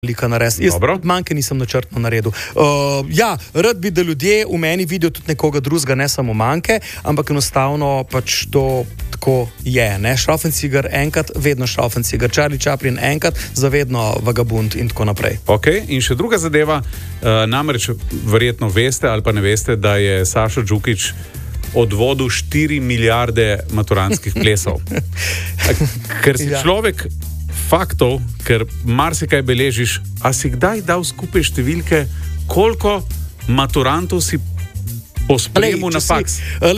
lika narediti. Jaz manjke nisem načrtno naredil. Rad bi, da ljudje v meni vidijo tudi nekoga drugega, ne samo manjke, ampak enostavno pač to tako je. Ne? Šrauffenciger enkrat, vedno Šrauffenciger. Charlie Chaplin enkrat, zavedno Vagabund in tako naprej. Ok, in še druga zadeva, namreč verjetno veste ali pa ne veste, da je Sašo Džukić odvodil 4 milijarde maturantskih plesov. Ker si človek faktov, ker marsikaj beležiš, a si kdaj dal skupaj številke, koliko maturantov si po sprejemu na faks? A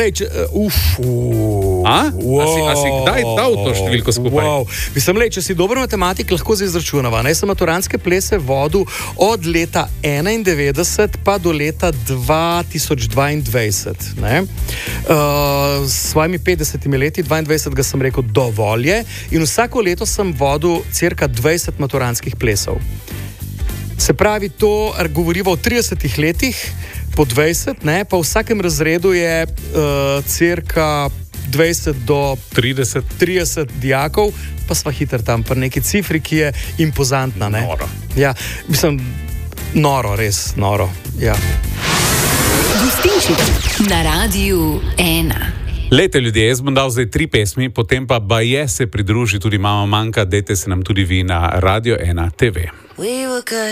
si kdaj dal to številko skupaj? Mislim, če si dober matematik, lahko se izračunava. Jaz sem maturantske plese vodil od leta 1991 pa do leta 2022. S svojimi 50 leti, 22 sem rekel dovolj je, in vsako leto sem vodil cirka 20 maturantskih plesov. Se pravi, to govorimo o 30 letih, po 20, pa v vsakem razredu je cirka 20 do 30 dijakov, pa sva hiter tam pri neki cifri, ki je impozantna. Ne? Noro. Ja, mislim, noro, res noro. Ja. Gostinčič na Radiu 1. Lejte ljudje, jaz bom dal zdaj 3 pesmi, potem pa baje se pridruži tudi Mama Manka, dajte se nam tudi vi na Radio 1 TV.